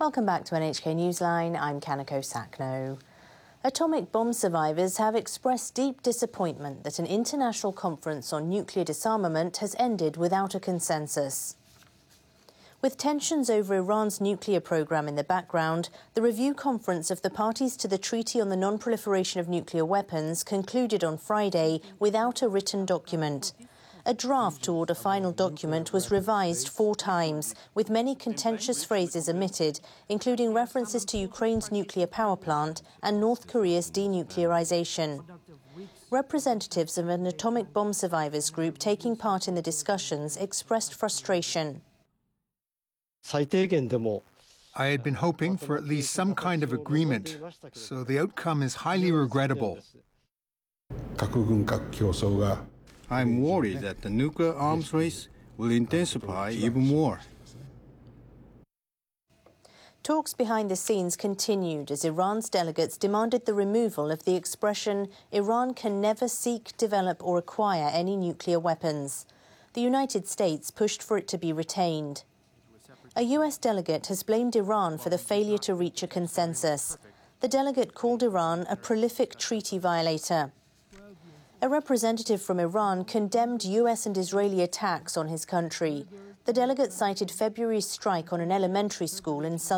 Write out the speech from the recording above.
Welcome back to NHK Newsline. I'm Kanako Sakno. Atomic bomb survivors have expressed deep disappointment that an international conference on nuclear disarmament has ended without a consensus. With tensions over Iran's nuclear program in the background, the review conference of the parties to the Treaty on the Non-Proliferation of Nuclear Weapons concluded on Friday without a written document. A draft toward a final document was revised 4 times, with many contentious phrases omitted, including references to Ukraine's nuclear power plant and North Korea's denuclearization. Representatives of an atomic bomb survivors group taking part in the discussions expressed frustration. I had been hoping for at least some kind of agreement, so the outcome is highly regrettable. I'm worried that the nuclear arms race will intensify even more. Talks behind the scenes continued as Iran's delegates demanded the removal of the expression "Iran can never seek, develop or acquire any nuclear weapons." The United States pushed for it to be retained. A US delegate has blamed Iran for the failure to reach a consensus. The delegate called Iran a prolific treaty violator. A representative from Iran condemned US and Israeli attacks on his country. The delegate cited February's strike on an elementary school in southern